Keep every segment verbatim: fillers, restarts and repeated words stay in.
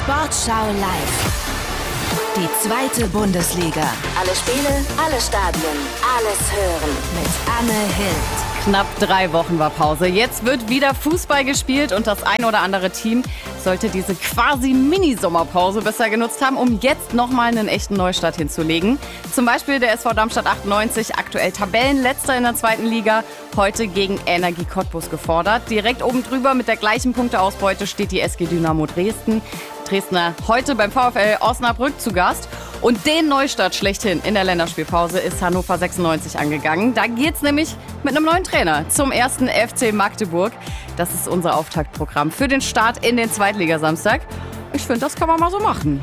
Sportschau live. Die zweite Bundesliga. Alle Spiele, alle Stadien, alles hören mit Anne Hild. Knapp drei Wochen war Pause. Jetzt wird wieder Fußball gespielt und das ein oder andere Team sollte diese quasi Mini-Sommerpause besser genutzt haben, um jetzt nochmal einen echten Neustart hinzulegen. Zum Beispiel der S V Darmstadt achtundneunzig, aktuell Tabellenletzter in der zweiten Liga, heute gegen Energie Cottbus gefordert. Direkt oben drüber mit der gleichen Punkteausbeute steht die S G Dynamo Dresden. Dresdner heute beim VfL Osnabrück zu Gast. Und den Neustart schlechthin in der Länderspielpause ist Hannover sechsundneunzig angegangen. Da geht's nämlich mit einem neuen Trainer zum ersten F C Magdeburg. Das ist unser Auftaktprogramm für den Start in den Zweitligasamstag. Ich finde, das kann man mal so machen.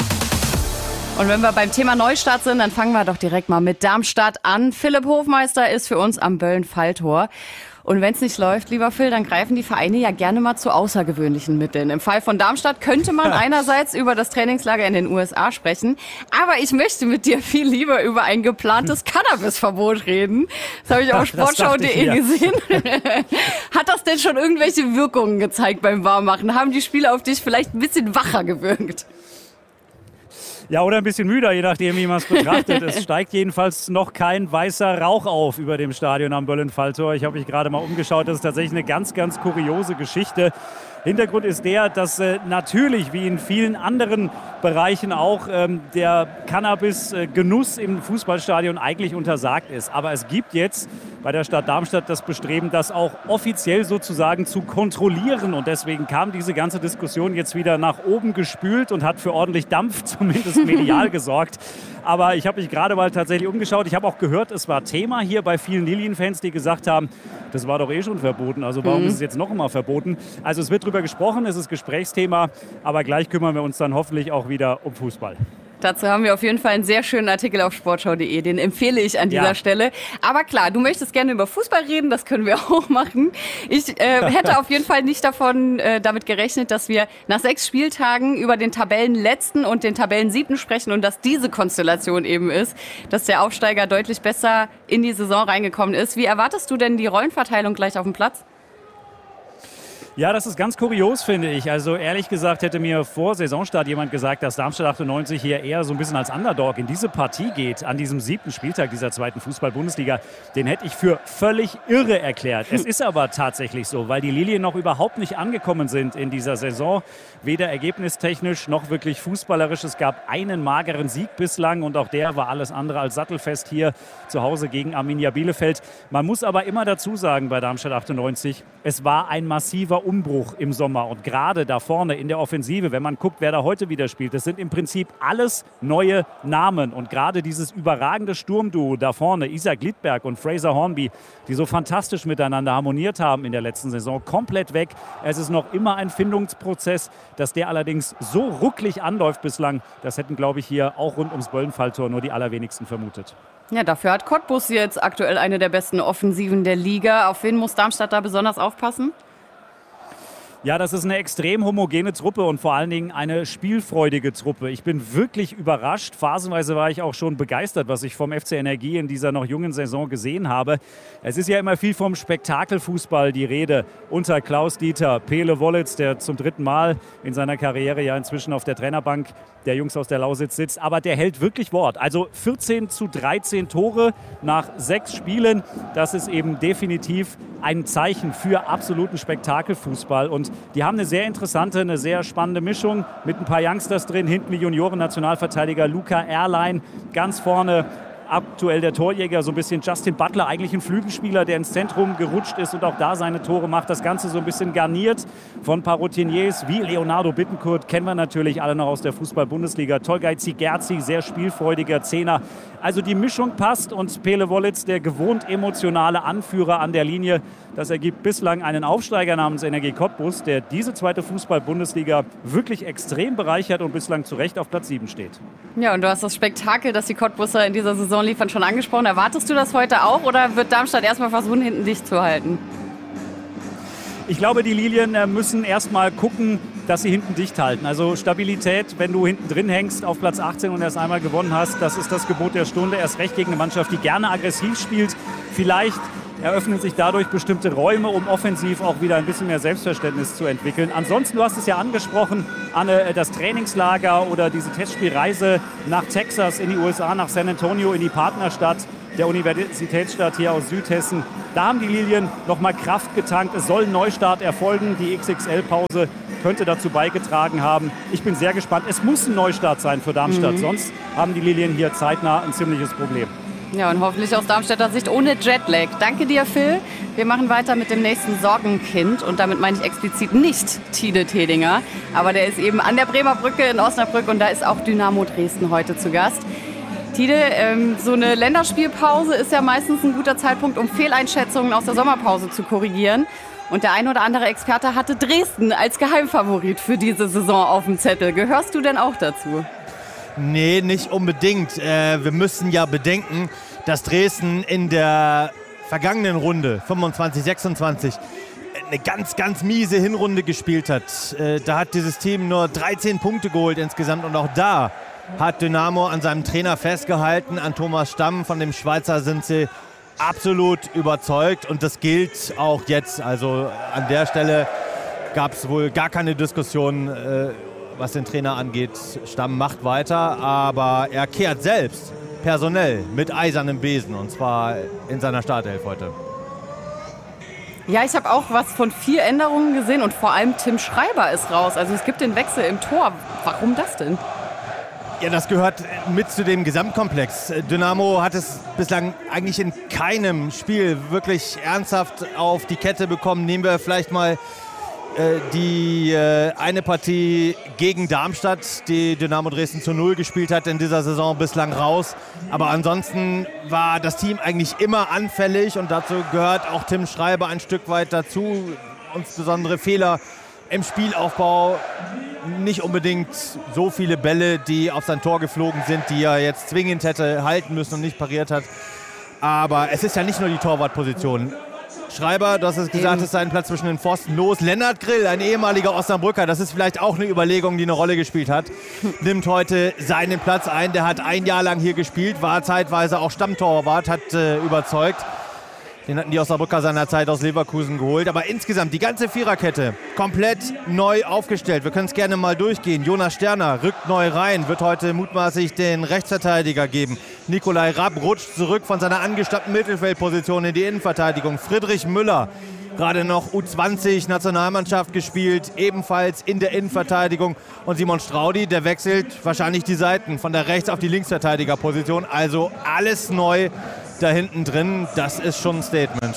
Und wenn wir beim Thema Neustart sind, dann fangen wir doch direkt mal mit Darmstadt an. Philipp Hofmeister ist für uns am Böllen-Falltor. Und wenn es nicht läuft, lieber Phil, dann greifen die Vereine ja gerne mal zu außergewöhnlichen Mitteln. Im Fall von Darmstadt könnte man einerseits über das Trainingslager in den U S A sprechen, aber ich möchte mit dir viel lieber über ein geplantes Cannabisverbot reden. Das habe ich auf sportschau punkt de gesehen. Hat das denn schon irgendwelche Wirkungen gezeigt beim Warmmachen? Haben die Spiele auf dich vielleicht ein bisschen wacher gewirkt? Ja, oder ein bisschen müder, je nachdem, wie man es betrachtet. Es steigt jedenfalls noch kein weißer Rauch auf über dem Stadion am Böllen-Falltor. Ich habe mich gerade mal umgeschaut. Das ist tatsächlich eine ganz, ganz kuriose Geschichte. Hintergrund ist der, dass äh, natürlich, wie in vielen anderen Bereichen auch, ähm, der Cannabis-Genuss im Fußballstadion eigentlich untersagt ist. Aber es gibt jetzt bei der Stadt Darmstadt das Bestreben, das auch offiziell sozusagen zu kontrollieren. Und deswegen kam diese ganze Diskussion jetzt wieder nach oben gespült und hat für ordentlich Dampf zumindest medial gesorgt. Aber ich habe mich gerade mal tatsächlich umgeschaut. Ich habe auch gehört, es war Thema hier bei vielen Lilien-Fans, die gesagt haben, das war doch eh schon verboten. Also warum mhm. ist es jetzt noch einmal verboten? Also es wird darüber gesprochen, es ist Gesprächsthema. Aber gleich kümmern wir uns dann hoffentlich auch wieder um Fußball. Dazu haben wir auf jeden Fall einen sehr schönen Artikel auf sportschau punkt de, den empfehle ich an dieser ja. Stelle. Aber klar, du möchtest gerne über Fußball reden, das können wir auch machen. Ich äh, hätte auf jeden Fall nicht davon äh, damit gerechnet, dass wir nach sechs Spieltagen über den Tabellenletzten und den Tabellensiebten sprechen und dass diese Konstellation eben ist, dass der Aufsteiger deutlich besser in die Saison reingekommen ist. Wie erwartest du denn die Rollenverteilung gleich auf dem Platz? Ja, das ist ganz kurios, finde ich. Also ehrlich gesagt hätte mir vor Saisonstart jemand gesagt, dass Darmstadt achtundneunzig hier eher so ein bisschen als Underdog in diese Partie geht, an diesem siebten Spieltag dieser zweiten Fußball-Bundesliga. Den hätte ich für völlig irre erklärt. Es ist aber tatsächlich so, weil die Lilien noch überhaupt nicht angekommen sind in dieser Saison. Weder ergebnistechnisch noch wirklich fußballerisch. Es gab einen mageren Sieg bislang und auch der war alles andere als sattelfest hier zu Hause gegen Arminia Bielefeld. Man muss aber immer dazu sagen bei Darmstadt achtundneunzig, es war ein massiver Umbruch im Sommer und gerade da vorne in der Offensive, wenn man guckt, wer da heute wieder spielt, das sind im Prinzip alles neue Namen und gerade dieses überragende Sturmduo da vorne, Isaac Liedberg und Fraser Hornby, die so fantastisch miteinander harmoniert haben in der letzten Saison, komplett weg. Es ist noch immer ein Findungsprozess, dass der allerdings so rucklig anläuft bislang, das hätten, glaube ich, hier auch rund ums Böllen-Falltor nur die allerwenigsten vermutet. Ja, dafür hat Cottbus jetzt aktuell eine der besten Offensiven der Liga. Auf wen muss Darmstadt da besonders aufpassen? Ja, das ist eine extrem homogene Truppe und vor allen Dingen eine spielfreudige Truppe. Ich bin wirklich überrascht. Phasenweise war ich auch schon begeistert, was ich vom F C Energie in dieser noch jungen Saison gesehen habe. Es ist ja immer viel vom Spektakelfußball die Rede unter Klaus-Dieter Pele Wollitz, der zum dritten Mal in seiner Karriere ja inzwischen auf der Trainerbank der Jungs aus der Lausitz sitzt. Aber der hält wirklich Wort. Also vierzehn zu dreizehn Tore nach sechs Spielen. Das ist eben definitiv ein Zeichen für absoluten Spektakelfußball. Und die haben eine sehr interessante, eine sehr spannende Mischung mit ein paar Youngsters drin. Hinten die Junioren-Nationalverteidiger Luca Erlein, ganz vorne aktuell der Torjäger, so ein bisschen Justin Butler, eigentlich ein Flügelspieler, der ins Zentrum gerutscht ist und auch da seine Tore macht. Das Ganze so ein bisschen garniert von ein paar Routiniers wie Leonardo Bittencourt, kennen wir natürlich alle noch aus der Fußball-Bundesliga. Tolgay Zigerzi, sehr spielfreudiger Zehner. Also die Mischung passt und Pele Wollitz, der gewohnt emotionale Anführer an der Linie, das ergibt bislang einen Aufsteiger namens Energie Cottbus, der diese zweite Fußball-Bundesliga wirklich extrem bereichert und bislang zu Recht auf Platz sieben steht. Ja, und du hast das Spektakel, das die Cottbusser in dieser Saison liefern, schon angesprochen. Erwartest du das heute auch oder wird Darmstadt erstmal versuchen, hinten dicht zu halten? Ich glaube, die Lilien müssen erstmal gucken, dass sie hinten dicht halten. Also Stabilität, wenn du hinten drin hängst auf Platz achtzehn und erst einmal gewonnen hast, das ist das Gebot der Stunde. Erst recht gegen eine Mannschaft, die gerne aggressiv spielt. Vielleicht eröffnen sich dadurch bestimmte Räume, um offensiv auch wieder ein bisschen mehr Selbstverständnis zu entwickeln. Ansonsten, du hast es ja angesprochen, Anne, das Trainingslager oder diese Testspielreise nach Texas, in die U S A, nach San Antonio, in die Partnerstadt der Universitätsstadt hier aus Südhessen. Da haben die Lilien nochmal Kraft getankt. Es soll ein Neustart erfolgen. Die X X L-Pause könnte dazu beigetragen haben. Ich bin sehr gespannt. Es muss ein Neustart sein für Darmstadt. Mhm. Sonst haben die Lilien hier zeitnah ein ziemliches Problem. Ja, und hoffentlich aus Darmstädter Sicht ohne Jetlag. Danke dir, Phil. Wir machen weiter mit dem nächsten Sorgenkind. Und damit meine ich explizit nicht Tide Tedinger. Aber der ist eben an der Bremer Brücke in Osnabrück. Und da ist auch Dynamo Dresden heute zu Gast. Tide, ähm, so eine Länderspielpause ist ja meistens ein guter Zeitpunkt, um Fehleinschätzungen aus der Sommerpause zu korrigieren. Und der ein oder andere Experte hatte Dresden als Geheimfavorit für diese Saison auf dem Zettel. Gehörst du denn auch dazu? Nee, nicht unbedingt. Äh, wir müssen ja bedenken, dass Dresden in der vergangenen Runde, fünfundzwanzig sechsundzwanzig, eine ganz, ganz miese Hinrunde gespielt hat. Äh, da hat dieses Team nur dreizehn Punkte geholt insgesamt. Und auch da hat Dynamo an seinem Trainer festgehalten, an Thomas Stamm. Von dem Schweizer sind sie absolut überzeugt. Und das gilt auch jetzt. Also an der Stelle gab es wohl gar keine Diskussion, äh, was den Trainer angeht. Stamm macht weiter, aber er kehrt selbst personell mit eisernem Besen, und zwar in seiner Startelf heute. Ja, ich habe auch was von vier Änderungen gesehen und vor allem Tim Schreiber ist raus. Also es gibt den Wechsel im Tor. Warum das denn? Ja, das gehört mit zu dem Gesamtkomplex. Dynamo hat es bislang eigentlich in keinem Spiel wirklich ernsthaft auf die Kette bekommen. Nehmen wir vielleicht mal äh, die äh, eine Partie gegen Darmstadt, die Dynamo Dresden zu Null gespielt hat in dieser Saison, bislang raus. Aber ansonsten war das Team eigentlich immer anfällig und dazu gehört auch Tim Schreiber ein Stück weit dazu. Insbesondere Fehler im Spielaufbau, nicht unbedingt so viele Bälle, die auf sein Tor geflogen sind, die er jetzt zwingend hätte halten müssen und nicht pariert hat. Aber es ist ja nicht nur die Torwartposition. Schreiber, du hast es gesagt, ist seinen Platz zwischen den Pfosten los. Lennart Grill, ein ehemaliger Osnabrücker, das ist vielleicht auch eine Überlegung, die eine Rolle gespielt hat, nimmt heute seinen Platz ein. Der hat ein Jahr lang hier gespielt, war zeitweise auch Stammtorwart, hat äh, überzeugt. Den hatten die Osnabrücker seinerzeit aus Leverkusen geholt. Aber insgesamt die ganze Viererkette komplett neu aufgestellt. Wir können es gerne mal durchgehen. Jonas Sterner rückt neu rein, wird heute mutmaßlich den Rechtsverteidiger geben. Nikolai Rapp rutscht zurück von seiner angestammten Mittelfeldposition in die Innenverteidigung. Friedrich Müller, gerade noch U zwanzig Nationalmannschaft gespielt, ebenfalls in der Innenverteidigung. Und Simon Straudi, der wechselt wahrscheinlich die Seiten von der Rechts- auf die Linksverteidigerposition. Also alles neu da hinten drin, das ist schon ein Statement.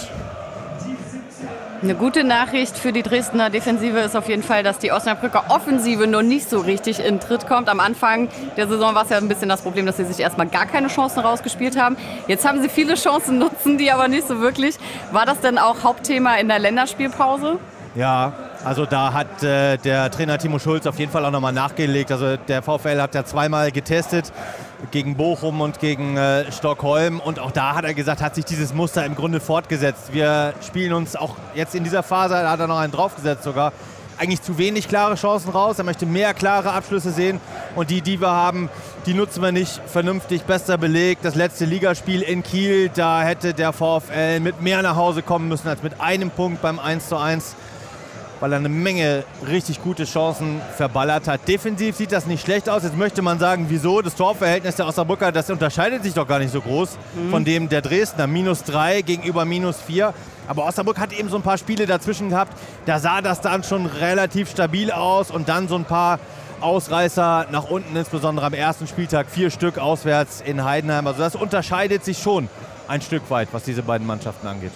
Eine gute Nachricht für die Dresdner Defensive ist auf jeden Fall, dass die Osnabrücker Offensive noch nicht so richtig in Tritt kommt. Am Anfang der Saison war es ja ein bisschen das Problem, dass sie sich erstmal gar keine Chancen rausgespielt haben. Jetzt haben sie viele Chancen, nutzen die aber nicht so wirklich. War das denn auch Hauptthema in der Länderspielpause? Ja, also da hat äh, der Trainer Timo Schulz auf jeden Fall auch nochmal nachgelegt. Also der VfL hat ja zweimal getestet, gegen Bochum und gegen äh, Stockholm. Und auch da hat er gesagt, hat sich dieses Muster im Grunde fortgesetzt. Wir spielen uns auch jetzt in dieser Phase, da hat er noch einen draufgesetzt sogar, eigentlich zu wenig klare Chancen raus. Er möchte mehr klare Abschlüsse sehen. Und die, die wir haben, die nutzen wir nicht vernünftig. Bester Beleg, das letzte Ligaspiel in Kiel, da hätte der VfL mit mehr nach Hause kommen müssen als mit einem Punkt beim eins zu eins. Weil er eine Menge richtig gute Chancen verballert hat. Defensiv sieht das nicht schlecht aus. Jetzt möchte man sagen, wieso? Das Torverhältnis der Osnabrücker, das unterscheidet sich doch gar nicht so groß mhm. von dem der Dresdner. Minus drei gegenüber minus vier. Aber Osnabrück hat eben so ein paar Spiele dazwischen gehabt. Da sah das dann schon relativ stabil aus. Und dann so ein paar Ausreißer nach unten, insbesondere am ersten Spieltag. Vier Stück auswärts in Heidenheim. Also das unterscheidet sich schon ein Stück weit, was diese beiden Mannschaften angeht.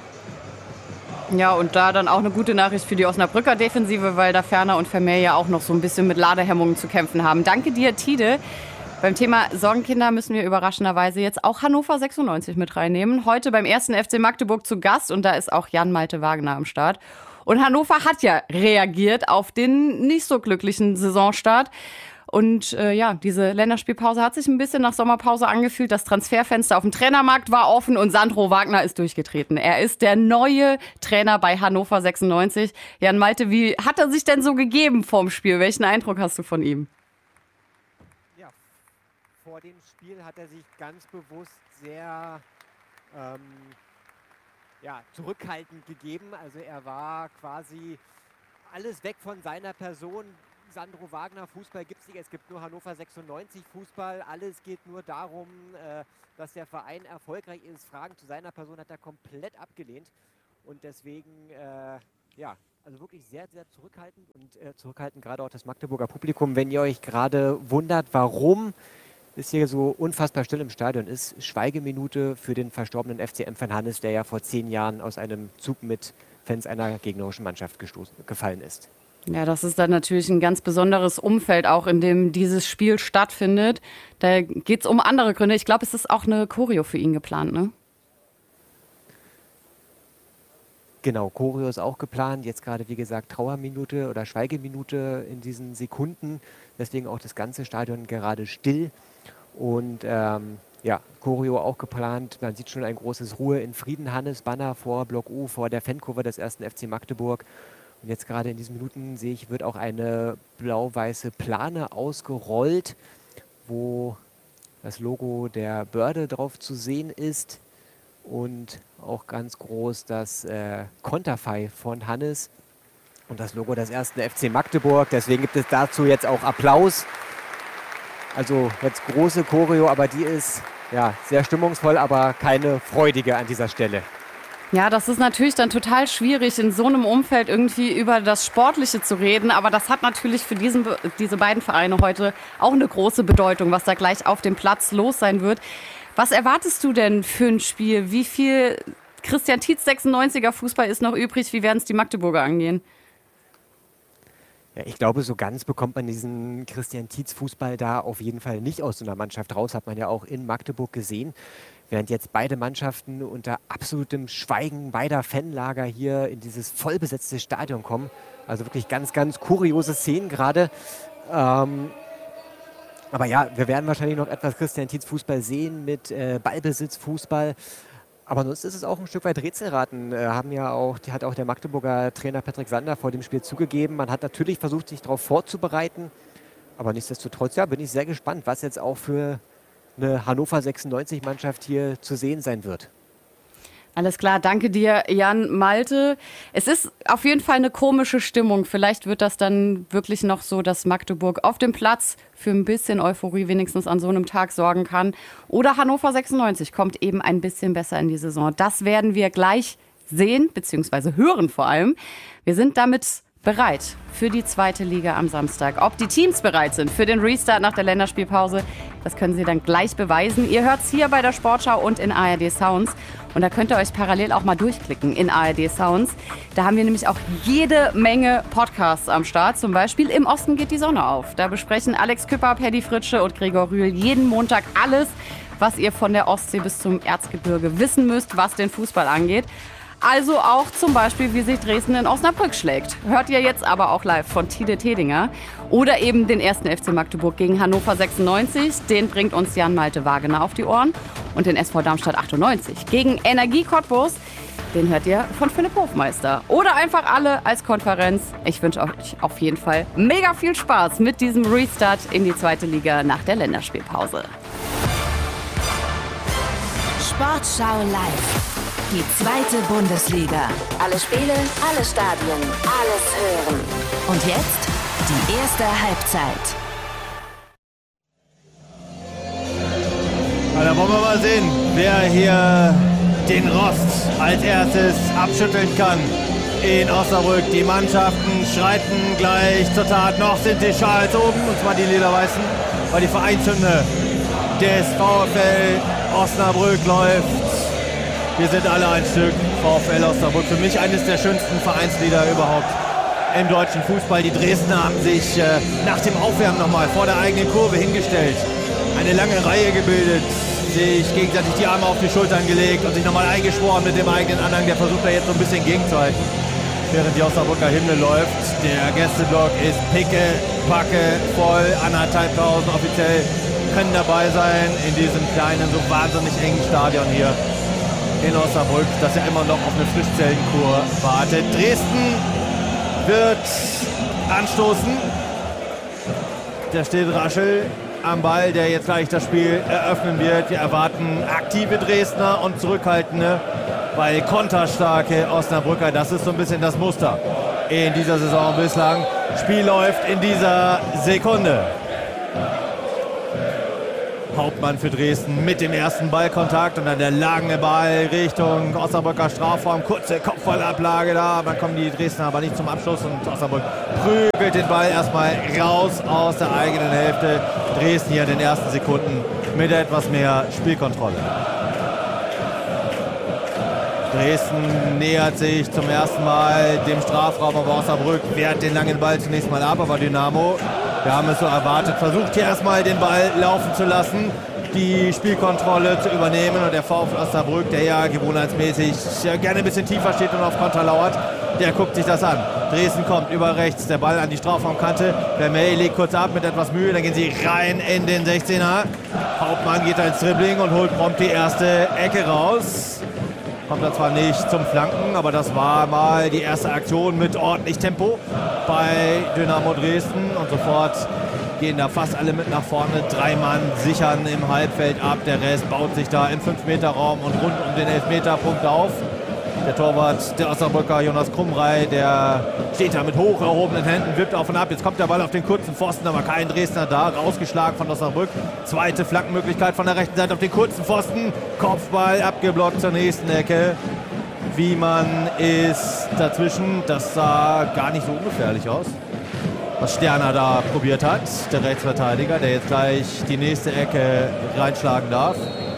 Ja, und da dann auch eine gute Nachricht für die Osnabrücker Defensive, weil da Ferner und Vermeer ja auch noch so ein bisschen mit Ladehemmungen zu kämpfen haben. Danke dir, Tide. Beim Thema Sorgenkinder müssen wir überraschenderweise jetzt auch Hannover sechsundneunzig mit reinnehmen. Heute beim ersten F C Magdeburg zu Gast und da ist auch Jan-Malte Wagner am Start. Und Hannover hat ja reagiert auf den nicht so glücklichen Saisonstart. Und äh, ja, diese Länderspielpause hat sich ein bisschen nach Sommerpause angefühlt. Das Transferfenster auf dem Trainermarkt war offen und Sandro Wagner ist durchgetreten. Er ist der neue Trainer bei Hannover sechsundneunzig. Jan Malte, wie hat er sich denn so gegeben vorm Spiel? Welchen Eindruck hast du von ihm? Ja, vor dem Spiel hat er sich ganz bewusst sehr ähm, ja, zurückhaltend gegeben. Also er war quasi alles weg von seiner Person. Sandro Wagner, Fußball gibt es nicht, es gibt nur Hannover sechsundneunzig Fußball. Alles geht nur darum, äh, dass der Verein erfolgreich ist. Fragen zu seiner Person hat er komplett abgelehnt. Und deswegen, äh, ja, also wirklich sehr, sehr zurückhaltend. Und äh, zurückhaltend gerade auch das Magdeburger Publikum. Wenn ihr euch gerade wundert, warum es hier so unfassbar still im Stadion ist, Schweigeminute für den verstorbenen F C M-Fan Hannes, der ja vor zehn Jahren aus einem Zug mit Fans einer gegnerischen Mannschaft gestoßen, gefallen ist. Ja, das ist dann natürlich ein ganz besonderes Umfeld, auch in dem dieses Spiel stattfindet. Da geht es um andere Gründe. Ich glaube, es ist auch eine Choreo für ihn geplant, ne? Genau, Choreo ist auch geplant. Jetzt gerade, wie gesagt, Trauerminute oder Schweigeminute in diesen Sekunden. Deswegen auch das ganze Stadion gerade still. Und ähm, ja, Choreo auch geplant. Man sieht schon ein großes Ruhe in Frieden Hannes Banner vor Block U, vor der Fankurve des ersten F C Magdeburg. Und jetzt gerade in diesen Minuten sehe ich, wird auch eine blau-weiße Plane ausgerollt, wo das Logo der Börde drauf zu sehen ist. Und auch ganz groß das äh, Konterfei von Hannes und das Logo des ersten F C Magdeburg. Deswegen gibt es dazu jetzt auch Applaus. Also jetzt große Choreo, aber die ist ja sehr stimmungsvoll, aber keine freudige an dieser Stelle. Ja, das ist natürlich dann total schwierig, in so einem Umfeld irgendwie über das Sportliche zu reden. Aber das hat natürlich für diesen, diese beiden Vereine heute auch eine große Bedeutung, was da gleich auf dem Platz los sein wird. Was erwartest du denn für ein Spiel? Wie viel Christian Tietz sechsundneunziger Fußball ist noch übrig? Wie werden es die Magdeburger angehen? Ja, ich glaube, so ganz bekommt man diesen Christian Tietz Fußball da auf jeden Fall nicht aus so einer Mannschaft raus. Hat man ja auch in Magdeburg gesehen. Während jetzt beide Mannschaften unter absolutem Schweigen beider Fanlager hier in dieses vollbesetzte Stadion kommen. Also wirklich ganz, ganz kuriose Szenen gerade. Ähm, aber ja, wir werden wahrscheinlich noch etwas Christian Tietz Fußball sehen mit äh, Ballbesitz, Fußball. Aber sonst ist es auch ein Stück weit Rätselraten. Äh, haben ja auch, die hat auch der Magdeburger Trainer Patrick Sander vor dem Spiel zugegeben. Man hat natürlich versucht, sich darauf vorzubereiten. Aber nichtsdestotrotz, ja, bin ich sehr gespannt, was jetzt auch für eine Hannover sechsundneunzig Mannschaft hier zu sehen sein wird. Alles klar, danke dir, Jan Malte. Es ist auf jeden Fall eine komische Stimmung. Vielleicht wird das dann wirklich noch so, dass Magdeburg auf dem Platz für ein bisschen Euphorie wenigstens an so einem Tag sorgen kann. Oder Hannover sechsundneunzig kommt eben ein bisschen besser in die Saison. Das werden wir gleich sehen, beziehungsweise hören vor allem. Wir sind damit bereit für die zweite Liga am Samstag. Ob die Teams bereit sind für den Restart nach der Länderspielpause, das können Sie dann gleich beweisen. Ihr hört es hier bei der Sportschau und in A R D Sounds. Und da könnt ihr euch parallel auch mal durchklicken in A R D Sounds. Da haben wir nämlich auch jede Menge Podcasts am Start. Zum Beispiel Im Osten geht die Sonne auf. Da besprechen Alex Küpper, Paddy Fritsche und Gregor Rühl jeden Montag alles, was ihr von der Ostsee bis zum Erzgebirge wissen müsst, was den Fußball angeht. Also auch zum Beispiel, wie sich Dresden in Osnabrück schlägt. Hört ihr jetzt aber auch live von Tide Tedinger. Oder eben den ersten F C Magdeburg gegen Hannover sechsundneunzig. Den bringt uns Jan Malte Wagener auf die Ohren. Und den S V Darmstadt achtundneunzig gegen Energie Cottbus. Den hört ihr von Philipp Hofmeister. Oder einfach alle als Konferenz. Ich wünsche euch auf jeden Fall mega viel Spaß mit diesem Restart in die zweite Liga nach der Länderspielpause. Sportschau live. Die zweite Bundesliga. Alle Spiele, alle Stadien, alles hören. Und jetzt die erste Halbzeit. Na, da wollen wir mal sehen, wer hier den Rost als erstes abschütteln kann. In Osnabrück, die Mannschaften schreiten gleich zur Tat. Noch sind die Schals oben, und zwar die Lederweißen, weil die Vereinshymne des VfL Osnabrück läuft. Wir sind alle ein Stück VfL Osnabrück. Für mich eines der schönsten Vereinslieder überhaupt im deutschen Fußball. Die Dresdner haben sich äh, nach dem Aufwärmen nochmal vor der eigenen Kurve hingestellt. Eine lange Reihe gebildet, sich gegenseitig die Arme auf die Schultern gelegt und sich nochmal eingeschworen mit dem eigenen Anhang. Der versucht da jetzt so ein bisschen gegenzuhalten, während die Osnabrücker Hymne läuft. Der Gästeblock ist picke, packe, voll. Anderthalbtausend offiziell können dabei sein in diesem kleinen, so wahnsinnig engen Stadion hier in Osnabrück, das ja immer noch auf eine Frischzellenkur wartet. Dresden wird anstoßen. Da steht Raschel am Ball, der jetzt gleich das Spiel eröffnen wird. Wir erwarten aktive Dresdner und zurückhaltende weil konterstarke Osnabrücker, das ist so ein bisschen das Muster in dieser Saison bislang. Spiel läuft in dieser Sekunde. Hauptmann für Dresden mit dem ersten Ballkontakt und dann der lange Ball Richtung Osnabrücker Strafraum. Kurze Kopfballablage da, dann kommen die Dresdner aber nicht zum Abschluss und Osnabrück prügelt den Ball erstmal raus aus der eigenen Hälfte. Dresden hier in den ersten Sekunden mit etwas mehr Spielkontrolle. Dresden nähert sich zum ersten Mal dem Strafraum, aber Osnabrück wehrt den langen Ball zunächst mal ab, aber Dynamo, wir haben es so erwartet, versucht hier erstmal den Ball laufen zu lassen, die Spielkontrolle zu übernehmen und der VfL Osnabrück, der ja gewohnheitsmäßig ja gerne ein bisschen tiefer steht und auf Konter lauert, der guckt sich das an. Dresden kommt über rechts, der Ball an die Strafraumkante, Vermey legt kurz ab mit etwas Mühe, dann gehen sie rein in den sechzehner. Hauptmann geht ins Dribbling und holt prompt die erste Ecke raus. Kommt da zwar nicht zum Flanken, aber das war mal die erste Aktion mit ordentlich Tempo bei Dynamo Dresden. Und sofort gehen da fast alle mit nach vorne. Drei Mann sichern im Halbfeld ab. Der Rest baut sich da im fünf Meter Raum und rund um den Elfmeterpunkt auf. Der Torwart, der Osnabrücker Jonas Krumrei, der steht da mit hoch erhobenen Händen, wippt auf und ab. Jetzt kommt der Ball auf den kurzen Pfosten, aber kein Dresdner da. Rausgeschlagen von Osnabrück. Zweite Flankenmöglichkeit von der rechten Seite auf den kurzen Pfosten. Kopfball abgeblockt zur nächsten Ecke. Wiemann ist dazwischen. Das sah gar nicht so ungefährlich aus, was Sterner da probiert hat. Der Rechtsverteidiger, der jetzt gleich die nächste Ecke reinschlagen darf.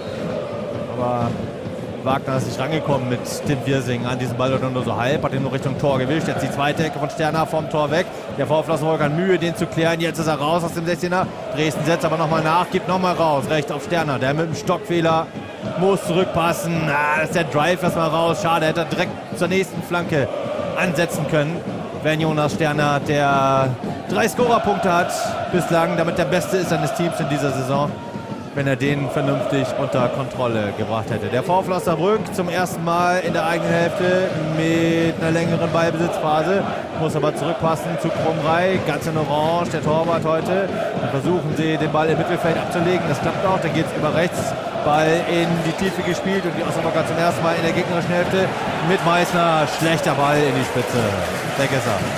Aber Wagner ist nicht rangekommen mit Tim Wirsing an diesem Ball oder nur so halb, hat ihn nur Richtung Tor gewischt. Jetzt die zweite Ecke von Sterner vom Tor weg. Der VfL Osnabrück hat Mühe, den zu klären. Jetzt ist er raus aus dem sechzehner. Dresden setzt aber nochmal nach, gibt nochmal raus. Rechts auf Sterner, der mit dem Stockfehler muss zurückpassen. Ah, das ist der Drive erstmal raus. Schade, hätte er direkt zur nächsten Flanke ansetzen können, wenn Jonas Sterner, der drei Scorerpunkte hat bislang, damit der Beste ist seines Teams in dieser Saison, wenn er den vernünftig unter Kontrolle gebracht hätte. Der VfL Osnabrück zum ersten Mal in der eigenen Hälfte mit einer längeren Ballbesitzphase, muss aber zurückpassen zu Krumrei, ganz in Orange, der Torwart heute. Dann versuchen sie, den Ball im Mittelfeld abzulegen, das klappt auch, dann geht es über rechts, Ball in die Tiefe gespielt und die Osnabrücker zum ersten Mal in der gegnerischen Hälfte mit Meißner, schlechter Ball in die Spitze. Weg ist er.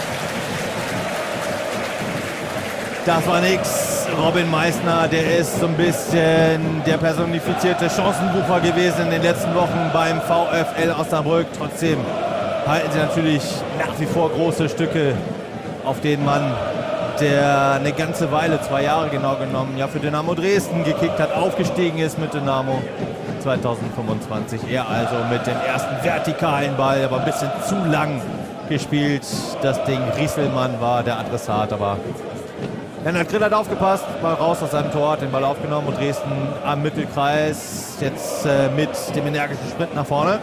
Das war nix. Robin Meißner, der ist so ein bisschen der personifizierte Chancenbucher gewesen in den letzten Wochen beim VfL Osnabrück. Trotzdem halten sie natürlich nach wie vor große Stücke auf den Mann, der eine ganze Weile, zwei Jahre genau genommen, ja für Dynamo Dresden gekickt hat, aufgestiegen ist mit Dynamo zwanzig fünfundzwanzig. Er also mit dem ersten vertikalen Ball, aber ein bisschen zu lang gespielt. Das Ding, Rieselmann war der Adressat, aber Lennart Grill hat aufgepasst, Ball raus aus seinem Tor, hat den Ball aufgenommen und Dresden am Mittelkreis jetzt äh, mit dem energischen Sprint nach vorne.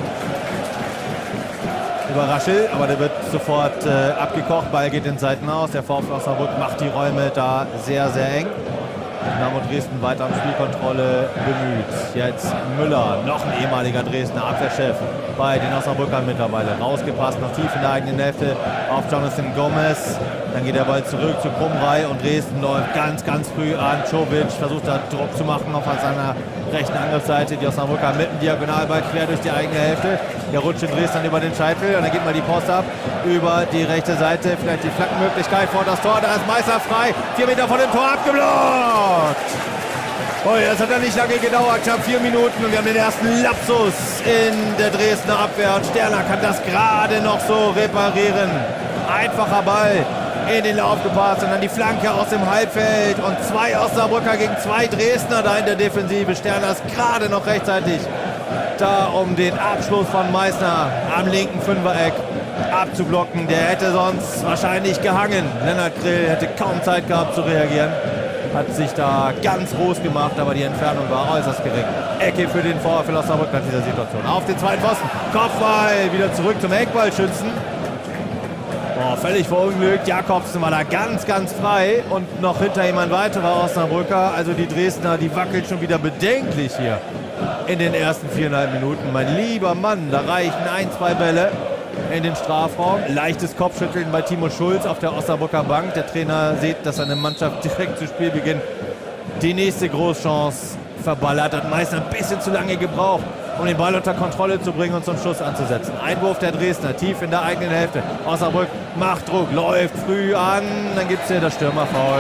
Über Raschel, aber der wird sofort äh, abgekocht, Ball geht in Seiten aus, der VfL Osnabrück macht die Räume da sehr, sehr eng. Dynamo Dresden weiter um Spielkontrolle bemüht. Jetzt Müller, noch ein ehemaliger Dresdner Abwehrchef bei den Osnabrückern mittlerweile. Rausgepasst, noch tief in der eigenen Hälfte auf Jonathan Gomez. Dann geht der Ball zurück zu Krumrei und Dresden läuft ganz, ganz früh an. Czovic versucht da Druck zu machen auf seiner rechten Angriffsseite. Die Osnabrücker mit dem Diagonalball quer durch die eigene Hälfte. Der rutscht in Dresden dann über den Scheitel und dann geht mal die Post ab über die rechte Seite. Vielleicht die Flankenmöglichkeit vor das Tor. Da ist Meißner frei. Vier Meter vor dem Tor abgeblockt. Oh, das hat ja nicht lange gedauert. Knapp vier Minuten und wir haben den ersten Lapsus in der Dresdner Abwehr. Und Sterner kann das gerade noch so reparieren. Einfacher Ball in den Lauf gepasst und dann die Flanke aus dem Halbfeld und zwei Osnabrücker gegen zwei Dresdner da in der Defensive. Sterner ist gerade noch rechtzeitig da, um den Abschluss von Meißner am linken Fünfereck abzublocken. Der hätte sonst wahrscheinlich gehangen. Lennart Grill hätte kaum Zeit gehabt zu reagieren. Hat sich da ganz groß gemacht, aber die Entfernung war äußerst gering. Ecke für den VfL Osnabrück nach dieser Situation. Auf den zweiten Pfosten. Kopfball wieder zurück zum Eckballschützen. Oh, völlig verunglückt. Jakobsen war da ganz, ganz frei und noch hinter ihm ein weiterer Osnabrücker. Also die Dresdner, die wackelt schon wieder bedenklich hier in den ersten viereinhalb Minuten. Mein lieber Mann, da reichen ein, zwei Bälle in den Strafraum. Leichtes Kopfschütteln bei Timo Schulz auf der Osnabrücker Bank. Der Trainer sieht, dass seine Mannschaft direkt zu Spielbeginn die nächste Großchance verballert hat. Meist ein bisschen zu lange gebraucht, um den Ball unter Kontrolle zu bringen und zum Schuss anzusetzen. Einwurf der Dresdner, tief in der eigenen Hälfte. Osnabrück macht Druck, läuft früh an, dann gibt es hier das Stürmerfoul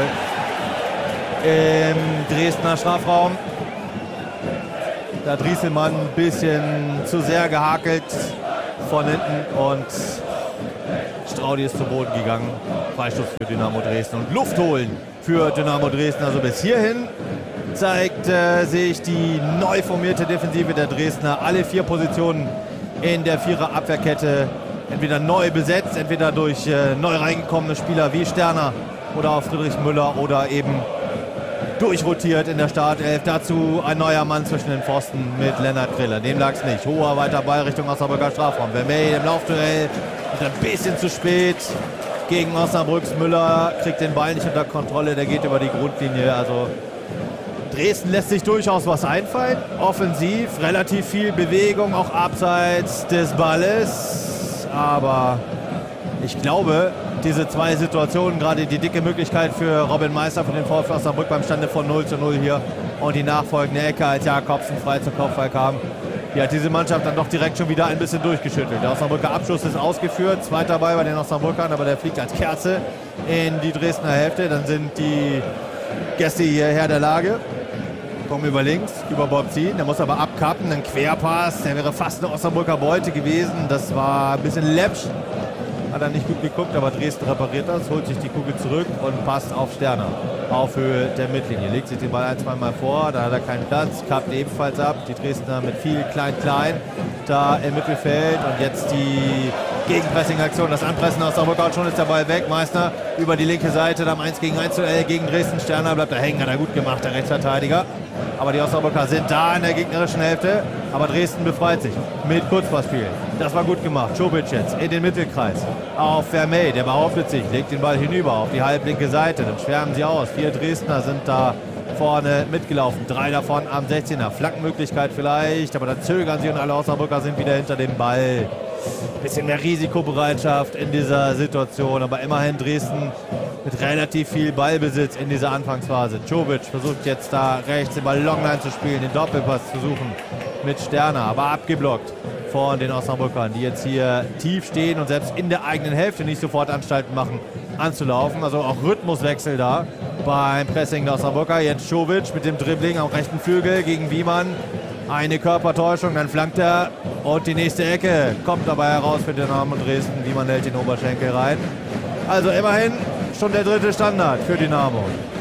im Dresdner Strafraum. Da hat Rieselmann ein bisschen zu sehr gehakelt von hinten und Straudi ist zu Boden gegangen. Freistoß für Dynamo Dresden und Luft holen für Dynamo Dresden. Also bis hierhin zeigt äh, sich die neu formierte Defensive der Dresdner. Alle vier Positionen in der Vierer-Abwehrkette entweder neu besetzt, entweder durch äh, neu reingekommene Spieler wie Sterner oder auch Friedrich Müller oder eben durchrotiert in der Startelf. Dazu ein neuer Mann zwischen den Pfosten mit Lennart Griller. Dem lag es nicht. Hoher weiter Ball Richtung Osnabrücker Strafraum. Vermey im Laufduell und ein bisschen zu spät gegen Osnabrücks Müller. Kriegt den Ball nicht unter Kontrolle. Der geht über die Grundlinie. Also Dresden lässt sich durchaus was einfallen. Offensiv, relativ viel Bewegung, auch abseits des Balles. Aber ich glaube, diese zwei Situationen, gerade die dicke Möglichkeit für Robin Meister für den VfL Osnabrück beim Stande von null zu null hier und die nachfolgende Ecke, als Jakobsen frei zum Kopfball kam, die hat diese Mannschaft dann doch direkt schon wieder ein bisschen durchgeschüttelt. Der Osnabrücker Abschluss ist ausgeführt, zweiter Ball bei den Osnabrückern, aber der fliegt als Kerze in die Dresdner Hälfte. Dann sind die Gäste hier Herr der Lage, kommen über links, über Bob ziehen, der muss aber abkappen, ein Querpass, der wäre fast eine Osnabrücker Beute gewesen, das war ein bisschen läppsch. Hat er nicht gut geguckt, aber Dresden repariert das, holt sich die Kugel zurück und passt auf Sterner. Auf Höhe der Mittellinie. Legt sich den Ball ein, zwei Mal vor, da hat er keinen Platz, kappt ebenfalls ab. Die Dresdner mit viel Klein-Klein da im Mittelfeld und jetzt die Gegenpressing-Aktion, das Anpressen aus der Rückhand, schon ist der Ball weg. Meißner über die linke Seite, dann eins gegen eins gegen Dresden. Sterner bleibt da hängen, hat er gut gemacht, der Rechtsverteidiger. Aber die Osnabrücker sind da in der gegnerischen Hälfte. Aber Dresden befreit sich mit Kurzpassspiel. Das war gut gemacht. Čobić jetzt in den Mittelkreis. Auf Vermey, der behauptet sich, legt den Ball hinüber auf die halblinke Seite. Dann schwärmen sie aus. Vier Dresdner sind da vorne mitgelaufen. Drei davon am sechzehner. Flankenmöglichkeit vielleicht, aber dann zögern sie und alle Osnabrücker sind wieder hinter dem Ball. Bisschen mehr Risikobereitschaft in dieser Situation, aber immerhin Dresden mit relativ viel Ballbesitz in dieser Anfangsphase. Čobić versucht jetzt da rechts den Ball Longline zu spielen, den Doppelpass zu suchen mit Sterner, aber abgeblockt von den Osnabrückern, die jetzt hier tief stehen und selbst in der eigenen Hälfte nicht sofort Anstalten machen, anzulaufen. Also auch Rhythmuswechsel da beim Pressing der Osnabrücker. Jetzt Čobić mit dem Dribbling am rechten Flügel gegen Wiemann. Eine Körpertäuschung, dann flankt er und die nächste Ecke kommt dabei heraus für Dynamo Dresden. Wiemann hält den Oberschenkel rein. Also immerhin schon der dritte Standard für Dynamo.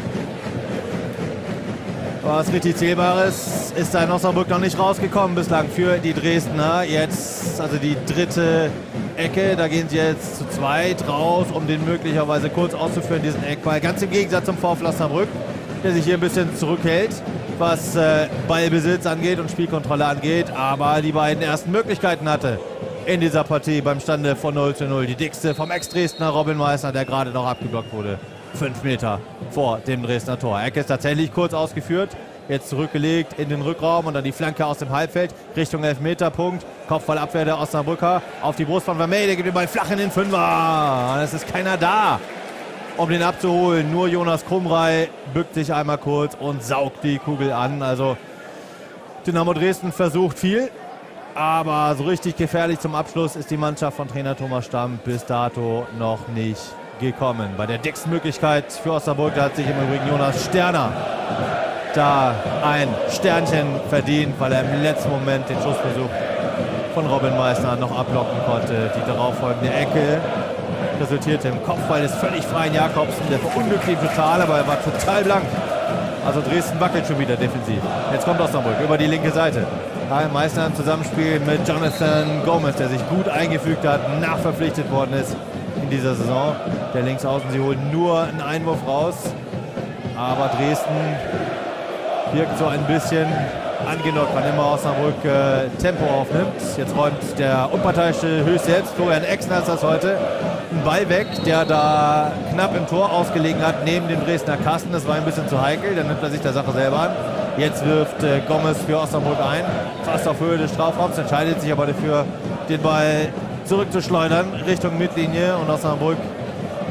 Was richtig Zählbares ist da in Osnabrück noch nicht rausgekommen bislang für die Dresdner. Jetzt also die dritte Ecke, da gehen sie jetzt zu zweit raus, um den möglicherweise kurz auszuführen, diesen Eckball. Ganz im Gegensatz zum VfL Osnabrück, der sich hier ein bisschen zurückhält, was äh, Ballbesitz angeht und Spielkontrolle angeht, aber die beiden ersten Möglichkeiten hatte in dieser Partie beim Stande von null zu null. Die dickste vom Ex-Dresdner Robin Meißner, der gerade noch abgeblockt wurde. Fünf Meter vor dem Dresdner Tor. Ecke ist tatsächlich kurz ausgeführt, jetzt zurückgelegt in den Rückraum und dann die Flanke aus dem Halbfeld Richtung Elfmeterpunkt. Kopfballabwehr der Osnabrücker auf die Brust von Vermey, der gibt den Ball flach in den Fünfer. Es ist keiner da, um den abzuholen. Nur Jonas Krumrei bückt sich einmal kurz und saugt die Kugel an. Also Dynamo Dresden versucht viel, aber so richtig gefährlich zum Abschluss ist die Mannschaft von Trainer Thomas Stamm bis dato noch nicht gekommen. Bei der dicksten Möglichkeit für Osnabrück, da hat sich im Übrigen Jonas Sterner da ein Sternchen verdient, weil er im letzten Moment den Schussversuch von Robin Meißner noch ablocken konnte. Die darauffolgende Ecke resultierte im Kopfball des völlig freien Jakobsen. Der verunglückt ihn total, aber er war total blank. Also Dresden wackelt schon wieder defensiv. Jetzt kommt Osnabrück über die linke Seite. Meißner im Zusammenspiel mit Jonathan Gomez, der sich gut eingefügt hat, nachverpflichtet worden ist in dieser Saison. Der Linksaußen, sie holen nur einen Einwurf raus. Aber Dresden wirkt so ein bisschen angenockt, wann immer Osnabrück äh, Tempo aufnimmt. Jetzt räumt der unparteiische höchst selbst, Florian Exner ist das heute, einen Ball weg, der da knapp im Tor ausgelegen hat, neben dem Dresdner Kasten. Das war ein bisschen zu heikel, dann nimmt er sich der Sache selber an. Jetzt wirft äh, Gomez für Osnabrück ein, fast auf Höhe des Strafraums, entscheidet sich aber dafür, den Ball zurückzuschleudern Richtung Mittellinie und Osnabrück